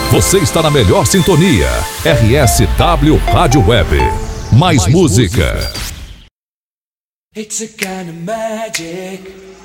Você está na melhor sintonia. RSW Rádio Web. Mais música. It's a kind of magic.